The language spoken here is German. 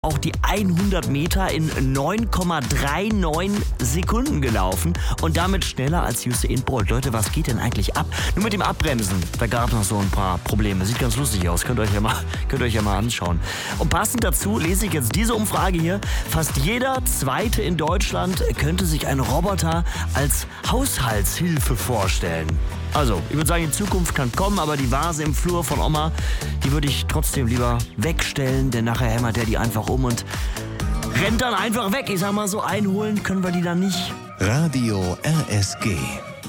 auch die 100 Meter in 9,39 Sekunden gelaufen und damit schneller als Usain Bolt. Leute, was geht denn eigentlich ab? Nur mit dem Abbremsen, da gab es noch so ein paar Probleme. Sieht ganz lustig aus, könnt ihr euch ja mal anschauen. Und passend dazu lese ich jetzt diese Umfrage hier. Fast jeder Zweite in Deutschland könnte sich einen Roboter als Haushaltshilfe vorstellen. Also, ich würde sagen, die Zukunft kann kommen, aber die Vase im Flur von Oma, die würde ich trotzdem lieber wegstellen, denn nachher hämmert der die einfach um und rennt dann einfach weg. Ich sag mal so, einholen können wir die dann nicht. Radio RSG.